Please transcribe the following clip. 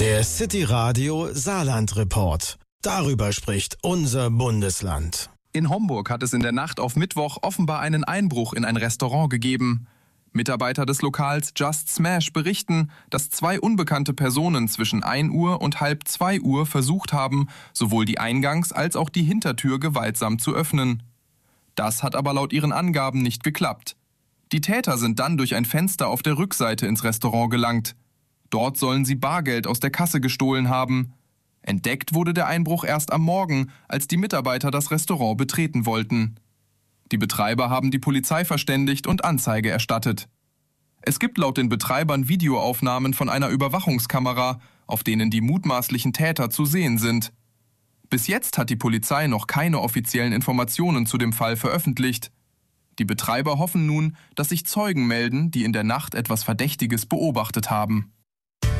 Der City Radio Saarland Report. Darüber spricht unser Bundesland. In Homburg hat es in der Nacht auf Mittwoch offenbar einen Einbruch in ein Restaurant gegeben. Mitarbeiter des Lokals Just Smash berichten, dass 2 unbekannte Personen zwischen 1 Uhr und halb 2 Uhr versucht haben, sowohl die Eingangs- als auch die Hintertür gewaltsam zu öffnen. Das hat aber laut ihren Angaben nicht geklappt. Die Täter sind dann durch ein Fenster auf der Rückseite ins Restaurant gelangt. Dort sollen sie Bargeld aus der Kasse gestohlen haben. Entdeckt wurde der Einbruch erst am Morgen, als die Mitarbeiter das Restaurant betreten wollten. Die Betreiber haben die Polizei verständigt und Anzeige erstattet. Es gibt laut den Betreibern Videoaufnahmen von einer Überwachungskamera, auf denen die mutmaßlichen Täter zu sehen sind. Bis jetzt hat die Polizei noch keine offiziellen Informationen zu dem Fall veröffentlicht. Die Betreiber hoffen nun, dass sich Zeugen melden, die in der Nacht etwas Verdächtiges beobachtet haben.